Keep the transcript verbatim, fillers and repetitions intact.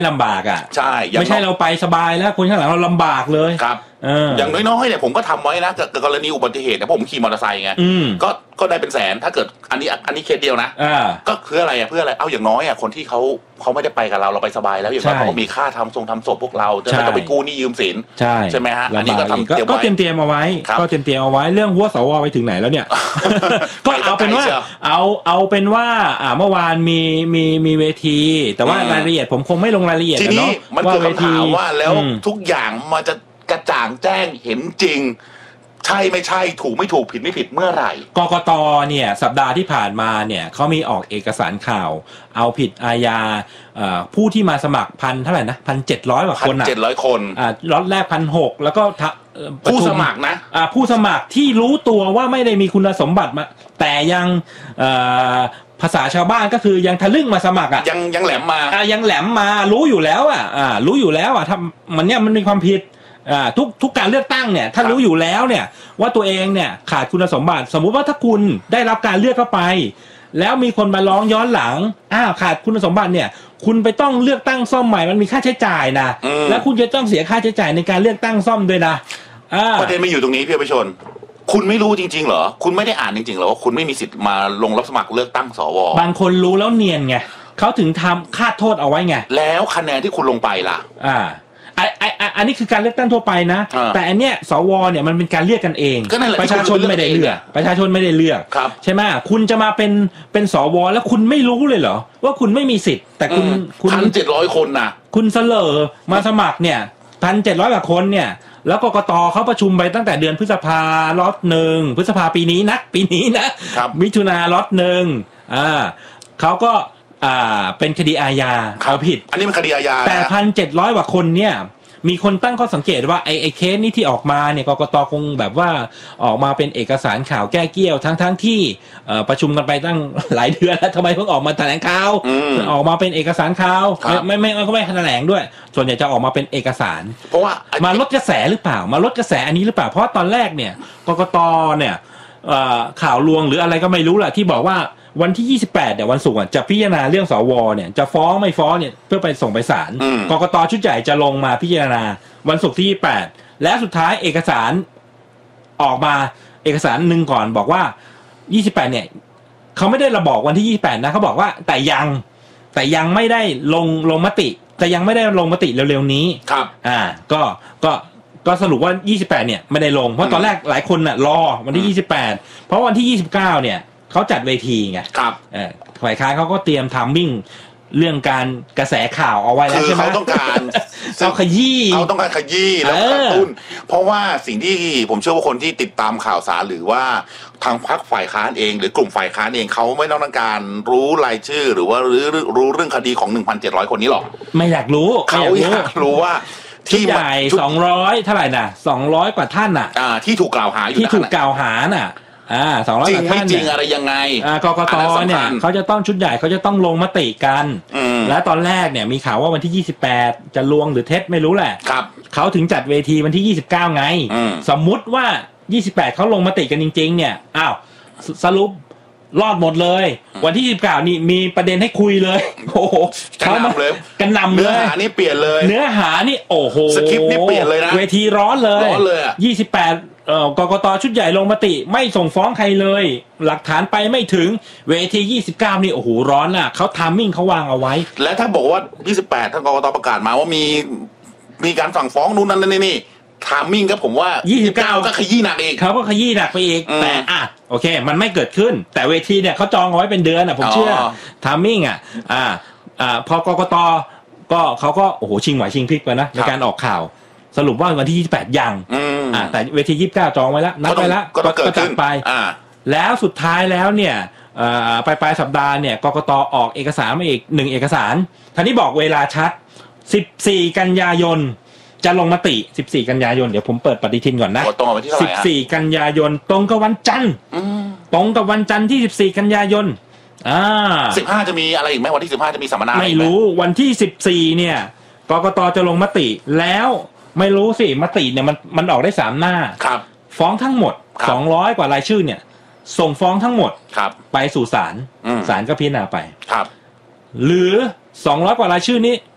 ลำบากอ่ะใช่ไม่ใช่เราไปสบายแล้วคนข้างหลังเราลำบากเลยครับอย่างน้อยๆเนี่ยผมก็ทำไว้นะกรณีอุบัติเหตุเนี่ยผมขี่มอเตอร์ไซค์ไงก็ก็ได้เป็นแสนถ้าเกิดอันนี้อันนี้เคสเดียวนะก็เพื่ออะไรอ่ะเพื่ออะไรเอาอย่างน้อยอ่ะคนที่เขาเขาไม่ได้ไปกับเราเราไปสบายแล้วอย่างน้อยเขาก็มีค่าทำทรงทำศพพวกเราจะไม่ต้องไปกู้หนี้ยืมสินใช่ใช่ไหมฮะอันนี้ก็ทำก็เตรียมเตรียมเอาไว้ก็เตรียมเตรียมเอาไว้เรื่องหัวสวไปถึงไหนแล้วเนี่ยก็เอาเป็นว่าเอาเอาเป็นว่าอ่าเมื่อวานมีมีมีเวทีแต่ว่ารายละเอียดผมคงไม่ลงรายละเอียดเนาะมันเกิดคำถามว่าแล้วทุกอย่างมันจะกระจ่างแจ้งเห็นจริงใช่ไม่ใช่ถูกไม่ถูกผิดไม่ผิดเมื่อไหร่กกตเนี่ยสัปดาห์ที่ผ่านมาเนี่ยเขามีออกเอกสารข่าวเอาผิดอาญาผู้ที่มาสมัครพันเท่าไหร่นะพันเจ็ดร้อยกว่าคนอ่ะพันเจ็ดร้อยคนอ่าล็อตแรกพันหกแล้วก็ผู้สมัครนะอ่าผู้สมัครที่รู้ตัวว่าไม่ได้มีคุณสมบัติมาแต่ยังภาษาชาวบ้านก็คือยังทะลึ่งมาสมัครอ่ะยังยังแหลมมาอ่ายังแหลมมารู้อยู่แล้วอ่ะอ่ารู้อยู่แล้วอ่ะถ้ามันเนี่ยมันมีความผิดอ่าทุกทุกการเลือกตั้งเนี่ยถ้ารู้อยู่แล้วเนี่ยว่าตัวเองเนี่ยขาดคุณสมบัติสมมุติว่าถ้าคุณได้รับการเลือกเข้าไปแล้วมีคนมาร้องย้อนหลังอ้าวขาดคุณสมบัติเนี่ยคุณไปต้องเลือกตั้งซ่อมใหม่มันมีค่าใช้จ่ายนะแล้วคุณจะต้องเสียค่าใช้จ่ายในการเลือกตั้งซ่อมด้วยนะประเด็นไม่อยู่ตรงนี้พี่ประชนคุณไม่รู้จริงๆเหรอคุณไม่ได้อ่านจริงๆเหรอว่าคุณไม่มีสิทธิ์มาลงรับสมัครเลือกตั้งสวบางคนรู้แล้วเนียนไงเขาถึงทำคาดโทษเอาไว้ไงแล้วคะแนนที่คุณลงไปล่ะอ่าไอไออันนี้คือการเลือกตั้งทั่วไปนะแต่อันเนี้ยสวเนี่ยมันเป็นการเลือกกันเองประชาชนไม่ได้เลือกประชาชนไม่ได้เลือกใช่ไหมคุณจะมาเป็นเป็นสวแล้วคุณไม่รู้เลยเหรอว่าคุณไม่มีสิทธิ์แต่คุณคุณพันเจ็ดร้อยคนนะคุณเสลอมาสมัครเนี่ยพันเจ็ดร้อยกว่าคนเนี่ยแล้วกกตเขาประชุมไปตั้งแต่เดือนพฤษภาล็อตหนึ่งพฤษภาปีนี้นะปีนี้นะมิถุนาล็อตหนึ่งอ่าเขาก็อ่าเป็นคดีอาญาเอาผิดอันนี้มันคดีอาญาแต่พันเจ็ดร้อยกว่าคนเนี่ยมีคนตั้งข้อสังเกตว่าไอ้ไอ้เคสนี้ที่ออกมาเนี่ยกกตคงแบบว่าออกมาเป็นเอกสารข่าวแก้เกี้ยวทั้งทั้งที่ประชุมกันไปตั้งหลายเดือนแล้วทำไมเพิ่งออกมาแถลงข่าวออกมาเป็นเอกสารข่าวไม่ไม่ไม่ก็ไม่แถลงด้วยส่วนใหญ่จะออกมาเป็นเอกสารเพราะว่ามาลดกระแสหรือเปล่ามาลดกระแสอันนี้หรือเปล่าเพราะตอนแรกเนี่ยกกตเนี่ยข่าวลวงหรืออะไรก็ไม่รู้แหละที่บอกว่าวันที่ยี่สิบแปดเนี่ยวันศุกร์จะพิจารณาเรื่องสวเนี่ยจะฟ้องไม่ฟ้องเนี่ยเพื่อไปส่งไปศาลกกตชุดใหญ่จะลงมาพิจารณาวันศุกร์ที่ยี่สิบแปดและสุดท้ายเอกสารออกมาเอกสารนึงก่อนบอกว่ายี่สิบแปดเนี่ยเขาไม่ได้ระบอกวันที่ยี่สิบแปดนะเขาบอกว่าแต่ยังแต่ยังไม่ได้ลงลงมติแต่ยังไม่ได้ลงมติเร็วๆนี้ครับอ่าก็ก็ก็สรุปว่ายี่สิบแปดเนี่ยไม่ได้ลงเพราะตอนแรกหลายคนน่ะรอวันที่ยี่สิบแปดเพราะวันที่ยี่สิบเก้าเนี่ยเขาจัดเวทีไงครับเออฝ่ายค้านเขาก็เตรียมไทมิ่งเรื่องการกระแสข่าวเอาไว้แล้วใช่ไหมเขาต้องการเอาขยี้เขาต้องการขยี้แล้วกระตุ้นเพราะว่าสิ่งที่ผมเชื่อว่าคนที่ติดตามข่าวสารหรือว่าทางพรรคฝ่ายค้านเองหรือกลุ่มฝ่ายค้านเองเขาไม่ต้องการรู้รายชื่อหรือว่ารู้รู้เรื่องคดีของ หนึ่งพันเจ็ดร้อย คนนี้หรอกไม่อยากรู้เขาอยากรู้ว่าที่ใหญ่สองร้อยเท่าไหร่น่ะสองร้อยกว่าท่านน่ะอ่าที่ถูกกล่าวหาอยู่ที่ถูกกล่าวหาน่ะอ่าสองร้อยจริงไม่จริงอะไรยังไงอ่ากกตเนี่ยเขาจะต้องชุดใหญ่เขาจะต้องลงมติกันและตอนแรกเนี่ยมีข่าวว่าวันที่ยี่สิบแปดจะลวงหรือเท็จไม่รู้แหละครับเขาถึงจัดเวทีวันที่ยี่สิบเก้าไงสมมุติว่ายี่สิบแปดเขาลงมติกันจริงๆเนี่ยอ้าวสรุปรอดหมดเลยวันที่ยี่สิบเก้านี่มีประเด็นให้คุยเลยโอ้โหเขามาเลยกันนำเลยเนื้อหานี่เปลี่ยนเลยเนื้อหานี่โอ้โหสคริปต์นี่เปลี่ยนเลยนะเวทีร้อนเลยร้อนเลยยี่สิบแปดเอ่อกกตชุดใหญ่ลงมติไม่ส่งฟ้องใครเลยหลักฐานไปไม่ถึงเวทียี่สิบเก้านี่โอ้โหร้อนน่ะเขาไทมิ่งเขาวางเอาไว้และถ้าบอกว่ายี่สิบแปดทางกกตประกาศมาว่ามีมีการสั่งฟ้องนู่นนั่นนี่ไทมิ่งก็ผมว่ายี่สิบเก้าก็ขยี้หนักอีกเขาก็ขยี้หนักไปอีกแต่อ่ะโอเคมันไม่เกิดขึ้นแต่เวทีเนี่ยเขาจองเอาไว้เป็นเดือนอ่ะผมเชื่อไทมิ่งอ่ะอ่าอ่าพอกกตก็เขาก็โอ้โหชิงไหวชิงพลิกไปนะในการออกข่าวสรุปว่าวันที่ยี่สิบแปดยังอ่าแต่เวทียี่สิบเก้าจองไว้แล้วนัดไว้แล้วก็จัดไปแล้วสุดท้ายแล้วเนี่ยปลายปลายสัปดาห์เนี่ยกกตออกเอกสารมาอีกหนึ่งเอกสารท่านี้บอกเวลาชัดสิบสี่กันยายนจะลงมติสิบสี่กันยายนเดี๋ยวผมเปิดปฏิทินก่อนนะสิบสี่กันยายนตรงกับวันจันทร์ตรงกับวันจันทร์ที่สิบสี่กันยายนอ่าสิบห้าจะมีอะไรอีกไหมวันที่สิบห้าจะมีสัมมนาไม่รู้วันที่สิบสี่เนี่ยกกตจะลงมติแล้วไม่รู้สิมติเนี่ยมันมันออกได้สามหน้าครับฟ้องทั้งหมดสองร้อยกว่ารายชื่อเนี่ยส่งฟ้องทั้งหมดครับไปสู่ศาลศาลก็พิจารณาไปครับหรือสองร้อยกว่ารายชื่อนี้